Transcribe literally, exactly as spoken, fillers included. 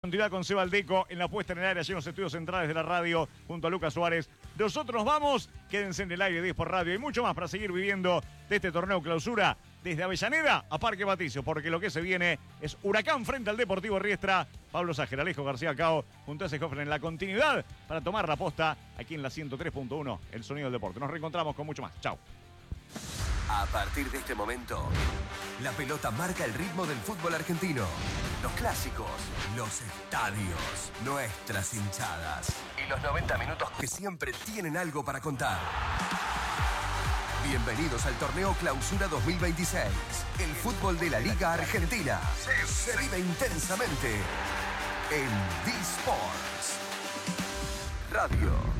Continuidad con Seba Aldeco en la puesta en el aire allí en los estudios centrales de la radio junto a Lucas Suárez. Nosotros nos vamos, quédense en el aire diez por radio y mucho más para seguir viviendo de este torneo clausura desde Avellaneda a Parque Patricio, porque lo que se viene es Huracán frente al Deportivo Riestra. Pablo Sájer, Alejo García Cao junto a ese Hoffman en la continuidad para tomar la posta aquí en la ciento tres punto uno, el sonido del deporte. Nos reencontramos con mucho más. Chau. A partir de este momento, la pelota marca el ritmo del fútbol argentino. Los clásicos, los estadios, nuestras hinchadas y los noventa minutos que siempre tienen algo para contar. Bienvenidos al torneo Clausura dos mil veintiséis. El fútbol de la Liga Argentina se vive intensamente en D-Sports Radio.